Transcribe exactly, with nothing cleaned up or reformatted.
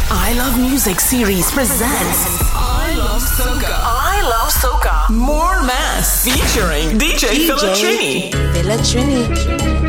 I Love Music series presents I Love Soca. I Love Soca. More Mass featuring D J, D J Philip Trini. Philip Trini.